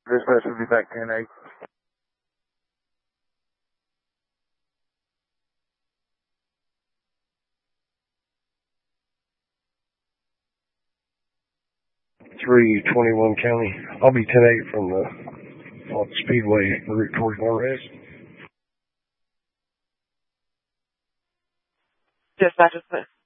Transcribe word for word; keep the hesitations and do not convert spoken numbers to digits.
Dispatch will be back ten eight. three twenty-one County. I'll be ten eight from the off the Speedway route towards Juarez. Dispatch is